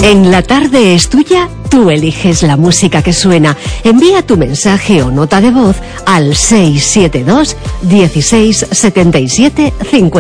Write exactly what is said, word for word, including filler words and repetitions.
En La Tarde es Tuya, tú eliges la música que suena. Envía tu mensaje o nota de voz al seis siete dos, dieciséis, setenta y siete, cincuenta.